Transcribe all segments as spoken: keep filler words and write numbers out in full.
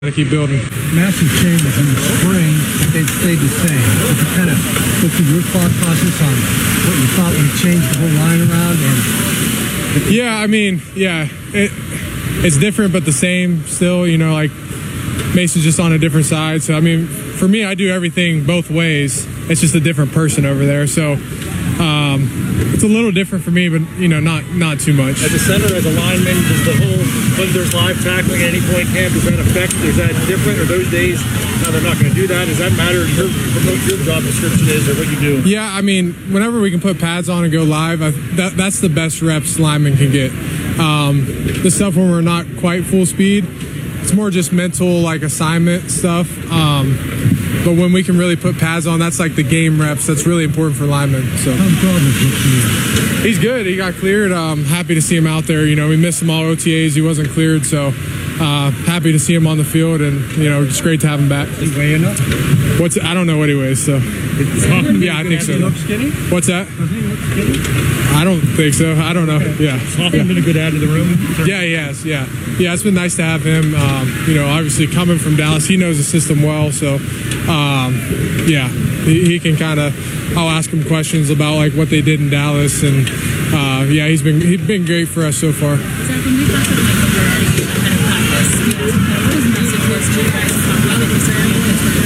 to keep building. Massive changes in the spring, but they've stayed the same. If you kind of look through your thought process on what you thought when you changed the whole line around. And yeah, I mean, yeah, it, it's different but the same still. You know, like Mason's just on a different side. So, I mean, for me, I do everything both ways. It's just a different person over there. So, um, it's a little different for me, but, you know, not not too much. As a center, as a lineman, does the whole, when there's live tackling at any point camp, does that affect, is that different? Or those days, now they're not going to do that? Does that matter in your, what your job description is or what you do? Yeah, I mean, whenever we can put pads on and go live, I, that, that's the best reps linemen can get. Um, the stuff when we're not quite full speed, it's more just mental, like, assignment stuff. Um, but when we can really put pads on, that's like the game reps. That's really important for linemen. So he's good. He got cleared. I'm happy to see him out there. You know, we missed him all O T As. He wasn't cleared, so uh, happy to see him on the field, and you know, it's great to have him back. Is he weighing up? What's I don't know what he weighs. So yeah, I think so. Does he look skinny? What's that? Does he look skinny? I don't think so. I don't know. Yeah. He's been a good add to the room. Yeah, he has. Yeah. Yeah, it's been nice to have him. Um, you know, obviously coming from Dallas, he knows the system well. So, um, yeah, he, he can kind of, I'll ask him questions about like what they did in Dallas. And, uh, yeah, he's been he's been great for us so far. Zach, when we talked about Michael Verdi ahead of practice, we asked him, what his message was to you guys to talk about, like, is there any Pittsburgh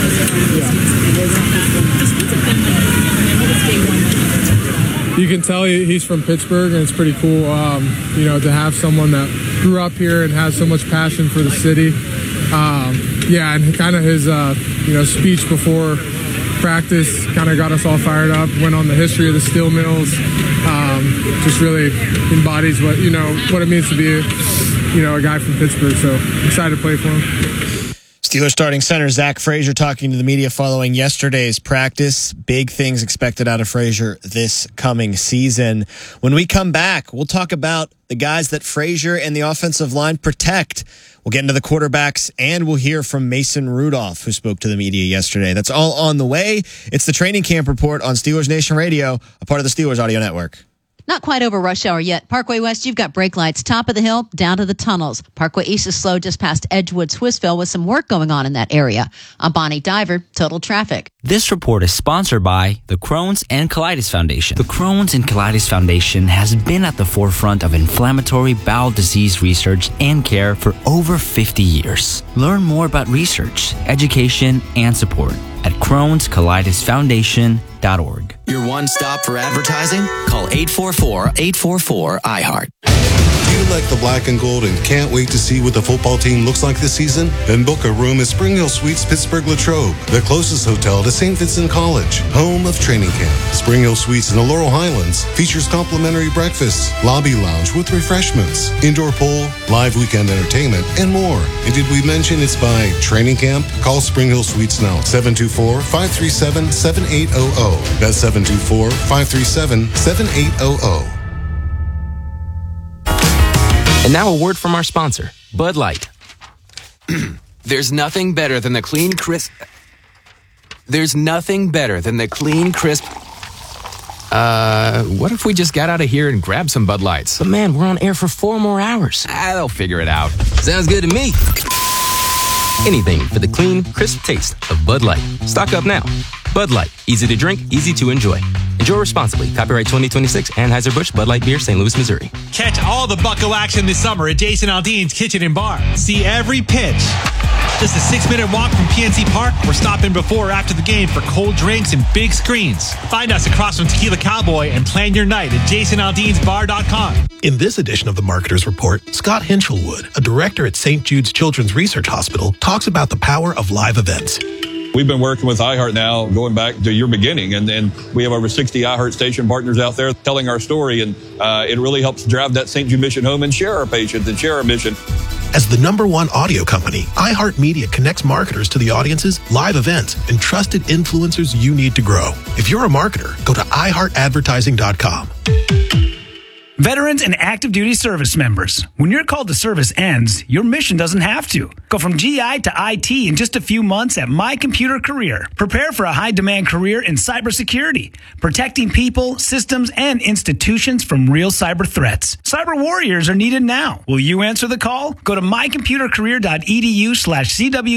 Just what's it been like for him? I know it's day one. You can tell he, he's from Pittsburgh, and it's pretty cool, um, you know, to have someone that grew up here and has so much passion for the city. Um, yeah, and kind of his, uh, you know, speech before practice kind of got us all fired up, went on the history of the steel mills, um, just really embodies what, you know, what it means to be, a, you know, a guy from Pittsburgh. So excited to play for him. Steelers starting center Zach Frazier talking to the media following yesterday's practice. Big things expected out of Frazier this coming season. When we come back, we'll talk about the guys that Frazier and the offensive line protect. We'll get into the quarterbacks, and we'll hear from Mason Rudolph, who spoke to the media yesterday. That's all on the way. It's the Training Camp Report on Steelers Nation Radio, a part of the Steelers Audio Network. Not quite over rush hour yet. Parkway West, you've got brake lights top of the hill, down to the tunnels. Parkway East is slow just past Edgewood, Swissville, with some work going on in that area. I'm Bonnie Diver, Total Traffic. This report is sponsored by the Crohn's and Colitis Foundation. The Crohn's and Colitis Foundation has been at the forefront of inflammatory bowel disease research and care for over fifty years. Learn more about research, education, and support at crohns colitis foundation dot org. Your one stop for advertising? Call eight four four, eight four four, I heart. Do you like the black and gold and can't wait to see what the football team looks like this season? Then book a room at Spring Hill Suites Pittsburgh Latrobe, the closest hotel to Saint Vincent College, home of training camp. Spring Hill Suites in the Laurel Highlands features complimentary breakfasts, lobby lounge with refreshments, indoor pool, live weekend entertainment, and more. And did we mention it's by training camp? Call Spring Hill Suites now, seven two four, five three seven, seven eight zero zero. That's seven two four, five three seven, seven eight zero zero. And now a word from our sponsor, Bud Light. There's nothing better than the clean, crisp... There's nothing better than the clean, crisp... Uh, what if we just got out of here and grabbed some Bud Lights? But man, we're on air for four more hours. Ah, they'll figure it out. Sounds good to me. Anything for the clean, crisp taste of Bud Light. Stock up now. Bud Light. Easy to drink, easy to enjoy. Enjoy responsibly. Copyright twenty twenty-six, Anheuser-Busch Bud Light Beer, Saint Louis, Missouri. Catch all the Bucko action this summer at Jason Aldean's Kitchen and Bar. See every pitch. Just a six-minute walk from P N C Park. We're stopping before or after the game for cold drinks and big screens. Find us across from Tequila Cowboy and plan your night at jason aldeans bar dot com. In this edition of the Marketer's Report, Scott Hinchelwood, a director at Saint Jude's Children's Research Hospital, talks about the power of live events. We've been working with iHeart now going back to your beginning, and, and we have over sixty iHeart station partners out there telling our story, and uh, it really helps drive that Saint Jude mission home and share our patients and share our mission. As the number one audio company, iHeartMedia connects marketers to the audiences, live events, and trusted influencers you need to grow. If you're a marketer, go to i heart advertising dot com. Veterans and active duty service members, when your call to service ends, your mission doesn't have to. Go from G I to I T in just a few months at My Computer Career. Prepare for a high-demand career in cybersecurity, protecting people, systems, and institutions from real cyber threats. Cyber warriors are needed now. Will you answer the call? Go to mycomputercareer.edu slash CW